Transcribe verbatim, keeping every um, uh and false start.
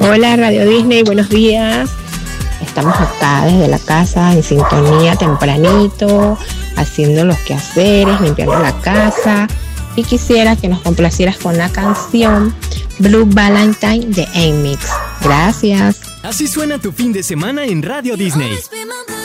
Hola Radio Disney, buenos días. Estamos acá desde la casa en sintonía tempranito, haciendo los quehaceres, limpiando la casa, y quisiera que nos complacieras con la canción Blue Valentine de N-Mix. Gracias. Así suena tu fin de semana en Radio Disney.